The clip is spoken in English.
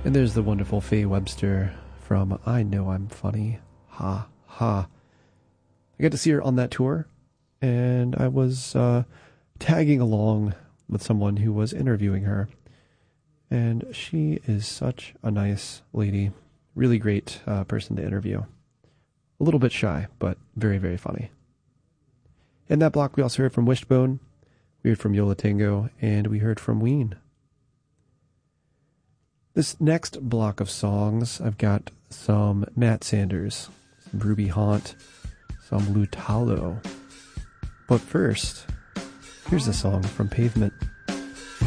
And there's the wonderful Faye Webster from I Know I'm Funny. Ha, ha. I got to see her on that tour, and I was tagging along with someone who was interviewing her. And she is such a nice lady. Really great person to interview. A little bit shy, but very, very funny. In that block, we also heard from Wishbone, we heard from Yo La Tengo, and we heard from Ween. This next block of songs, I've got some Matt Sanders, some Ruby Haunt, some Lutalo. But first, here's a song from Pavement.